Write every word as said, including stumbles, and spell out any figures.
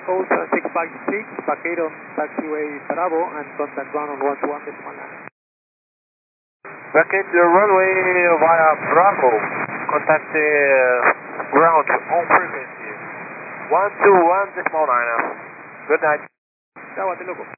oh seven six five six, vacate on taxiway Bravo and contact ground on one two one decimal nine. Vacate the runway via Bravo. Contact the uh, ground on frequency one two one decimal nine. Good night. Ciao, a te loco.